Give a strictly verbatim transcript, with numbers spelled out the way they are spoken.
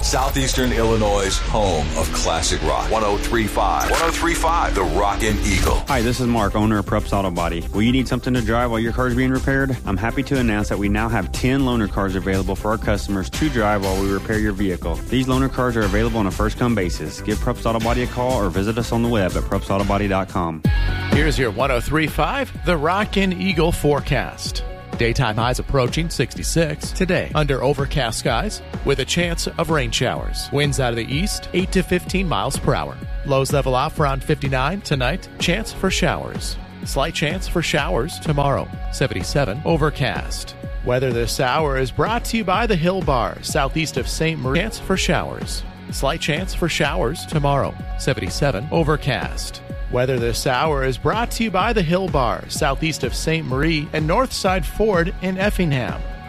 Southeastern Illinois' home of classic rock. one oh three point five. one oh three point five, The Rockin' Eagle. Hi, this is Mark, owner of Prups Auto Body. Will you need something to drive while your car is being repaired? I'm happy to announce that we now have ten loaner cars available for our customers to drive while we repair your vehicle. These loaner cars are available on a first-come basis. Give Prups Auto Body a call or visit us on the web at prups auto body dot com. Here's your one oh three point five, The Rockin' Eagle forecast. Daytime highs approaching sixty-six today under overcast skies with a chance of rain showers. Winds out of the east, eight to fifteen miles per hour. Lows level off around fifty-nine tonight. Chance for showers. Slight chance for showers tomorrow. seventy-seven overcast. Weather this hour is brought to you by the Hill Bar, southeast of Saint Marie. Chance for showers. Slight chance for showers tomorrow. seventy-seven overcast. Weather this hour is brought to you by the Hill Bar, southeast of Saint Marie and Northside Ford in Effingham.